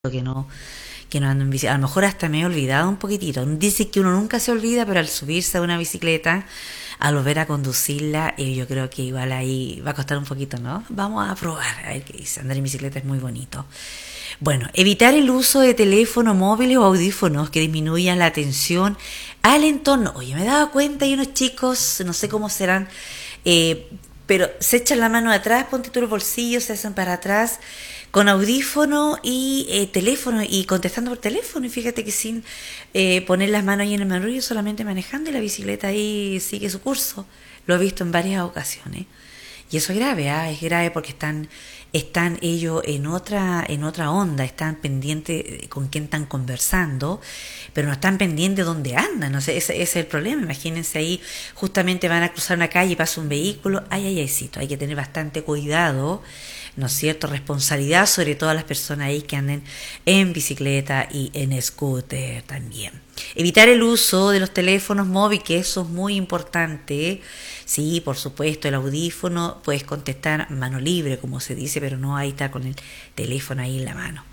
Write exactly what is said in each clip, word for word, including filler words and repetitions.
que no, que no ando en bicicleta. A lo mejor hasta me he olvidado un poquitito. Dice que uno nunca se olvida, pero al subirse a una bicicleta, al volver a conducirla, eh, yo creo que igual ahí va a costar un poquito, ¿no? Vamos a probar, a ver qué dice. Andar en bicicleta es muy bonito. Bueno, evitar el uso de teléfono móviles o audífonos que disminuyan la atención al entorno. Oye, me he dado cuenta, hay unos chicos, no sé cómo serán, eh, pero se echan la mano atrás, ponte tú los bolsillos, se hacen para atrás con audífono y eh, teléfono y contestando por teléfono, y fíjate que sin eh, poner las manos ahí en el manubrio, solamente manejando, y la bicicleta ahí sigue su curso. Lo he visto en varias ocasiones. Y eso es grave, ¿eh? Es grave porque están, están ellos en otra, en otra onda, están pendientes con quién están conversando, pero no están pendientes de dónde andan. No sé, ese, ese es el problema. Imagínense ahí, justamente van a cruzar una calle y pasa un vehículo. Ay, ay, ay, hay que tener bastante cuidado, ¿no es cierto? Responsabilidad sobre todas las personas ahí que anden en bicicleta y en scooter también. Evitar el uso de los teléfonos móviles, que eso es muy importante. Sí, por supuesto, el audífono, puedes contestar mano libre, como se dice, pero no ahí está con el teléfono ahí en la mano.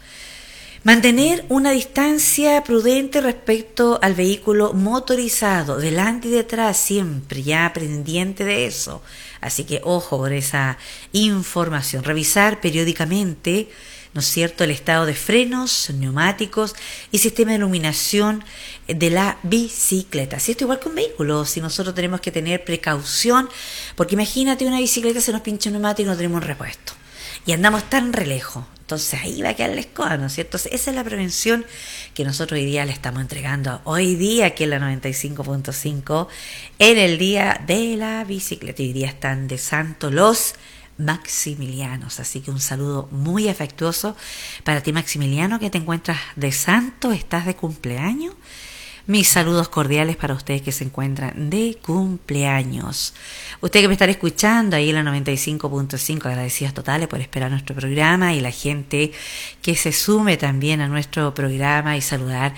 Mantener una distancia prudente respecto al vehículo motorizado, delante y detrás, siempre ya pendiente de eso. Así que ojo con esa información. Revisar periódicamente, ¿no es cierto?, el estado de frenos, neumáticos y sistema de iluminación de la bicicleta. Si esto igual con vehículos, si nosotros tenemos que tener precaución, porque imagínate una bicicleta, se nos pincha un neumático y no tenemos un repuesto. Y andamos tan re lejos. Entonces ahí va a quedar la escoba, ¿no es cierto? Entonces, esa es la prevención que nosotros hoy día le estamos entregando. Hoy día aquí en la noventa y cinco punto cinco, en el día de la bicicleta. Hoy día están de santo los Maximilianos. Así que un saludo muy afectuoso para ti, Maximiliano, que te encuentras de santo, estás de cumpleaños. Mis saludos cordiales para ustedes que se encuentran de cumpleaños. Usted que me estará escuchando ahí en la noventa y cinco punto cinco, agradecidos totales por esperar nuestro programa, y la gente que se sume también a nuestro programa, y saludar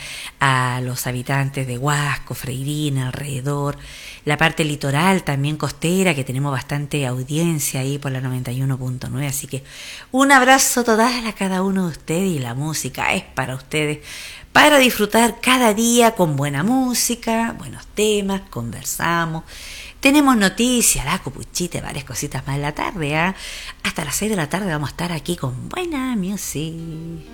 a los habitantes de Huasco, Freirina, alrededor, la parte litoral también costera, que tenemos bastante audiencia ahí por la noventa y uno punto nueve. Así que un abrazo total a cada uno de ustedes, y la música es para ustedes, para disfrutar cada día con buena música, buenos temas, conversamos, tenemos noticias, la copuchita, varias cositas más en la tarde, ¿eh? Hasta las seis de la tarde vamos a estar aquí con buena music.